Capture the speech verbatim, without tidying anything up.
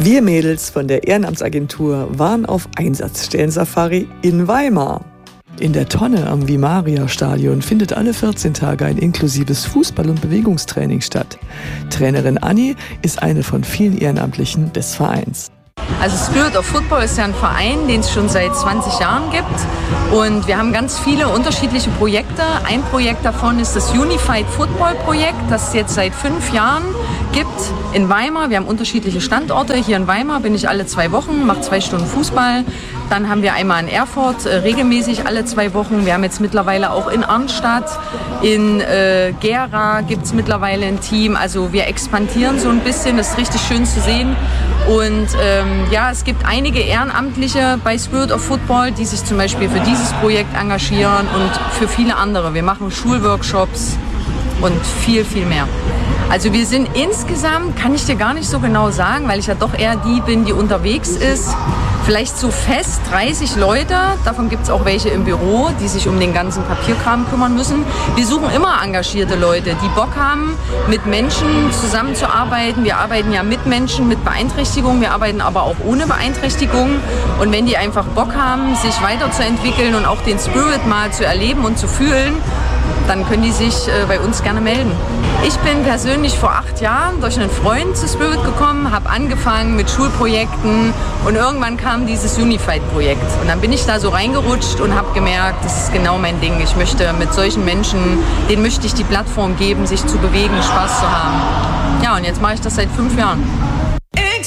Wir Mädels von der Ehrenamtsagentur waren auf Einsatzstellen-Safari in Weimar. In der Tonne am Vimaria-Stadion findet alle vierzehn Tage ein inklusives Fußball- und Bewegungstraining statt. Trainerin Anni ist eine von vielen Ehrenamtlichen des Vereins. Also Spirit of Football ist ja ein Verein, den es schon seit zwanzig Jahren gibt, und wir haben ganz viele unterschiedliche Projekte. Ein Projekt davon ist das Unified Football Projekt, das es jetzt seit fünf Jahren gibt in Weimar. Wir haben unterschiedliche Standorte. Hier in Weimar bin ich alle zwei Wochen, mache zwei Stunden Fußball. Dann haben wir einmal in Erfurt äh, regelmäßig alle zwei Wochen. Wir haben jetzt mittlerweile auch in Arnstadt, in äh, Gera gibt es mittlerweile ein Team. Also wir expandieren so ein bisschen, das ist richtig schön zu sehen. Und ähm, ja, es gibt einige Ehrenamtliche bei Spirit of Football, die sich zum Beispiel für dieses Projekt engagieren und für viele andere. Wir machen Schulworkshops und viel, viel mehr. Also wir sind insgesamt, kann ich dir gar nicht so genau sagen, weil ich ja doch eher die bin, die unterwegs ist, vielleicht so fest dreißig Leute. Davon gibt es auch welche im Büro, die sich um den ganzen Papierkram kümmern müssen. Wir suchen immer engagierte Leute, die Bock haben, mit Menschen zusammenzuarbeiten. Wir arbeiten ja mit Menschen mit Beeinträchtigung, wir arbeiten aber auch ohne Beeinträchtigung. Und wenn die einfach Bock haben, sich weiterzuentwickeln und auch den Spirit mal zu erleben und zu fühlen, dann können die sich äh, bei uns gerne melden. Ich bin persönlich vor acht Jahren durch einen Freund zu Spirit gekommen, habe angefangen mit Schulprojekten und irgendwann kam dieses Unified-Projekt. Und dann bin ich da so reingerutscht und habe gemerkt, das ist genau mein Ding. Ich möchte mit solchen Menschen, denen möchte ich die Plattform geben, sich zu bewegen, Spaß zu haben. Ja, und jetzt mache ich das seit fünf Jahren.